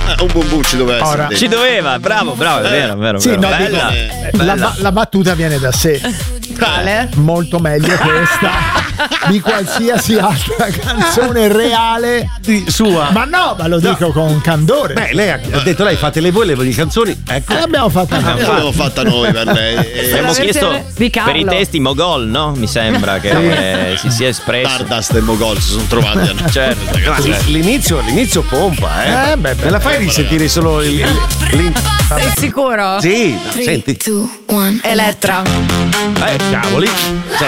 Un bum bum ci doveva essere. Ora, dentro. Ci doveva, bravo, è vero. Sì, vero. no, Bella, dico, bella. la battuta viene da sé. Quale? Molto meglio questa di qualsiasi altra canzone reale sua. Ma no, ma lo dico con candore. Beh, lei ha detto lei fatele voi le vostre canzoni. Ecco. L'abbiamo fatta noi. L'abbiamo fatta noi per lei. Abbiamo chiesto di per Carlo. i testi Mogol, no? Mi sembra che si sia espresso. Stardust e Mogol si sono trovati. Certo. L'inizio pompa, beh, Me la fai risentire solo Sei sicuro? Sì, senti. 3, 2, 1. Elettra. Cavoli.